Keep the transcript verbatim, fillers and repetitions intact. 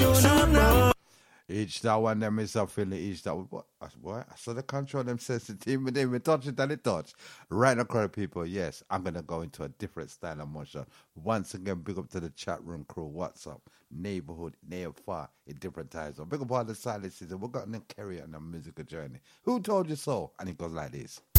Each that one them is a feeling each that what I- what I saw the control them sensitive but they me touch it and it touch. Right now, people, yes, I'm gonna go into a different style of motion. Once again, big up to the chat room crew, what's up? Neighborhood, near far, in different times. So big up all the silent season. We're gonna carry on a musical journey. Who told you so? And it goes like this.